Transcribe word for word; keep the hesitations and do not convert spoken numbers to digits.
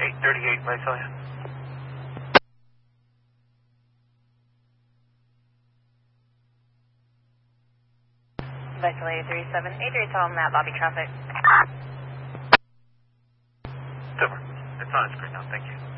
eight thirty-eight, Visalia. Visalia three seven eight three, tell them that lobby traffic. Super. It's on the screen now, thank you.